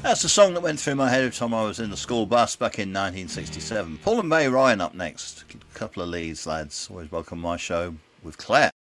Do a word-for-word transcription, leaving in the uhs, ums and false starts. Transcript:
That's the song that went through my head every time I was in the school bus back in nineteen sixty-seven. Paul and May Ryan up next. A couple of leads, lads. Always welcome my show with Claire.